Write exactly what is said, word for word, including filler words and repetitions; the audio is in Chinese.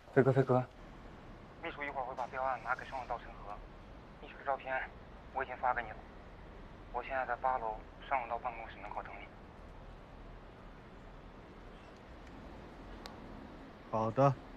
飞哥，飞哥，秘书一会儿会把标案拿给双管道审核。秘书的照片我已经发给你了。我现在在八楼双管道办公室门口等你。 好的。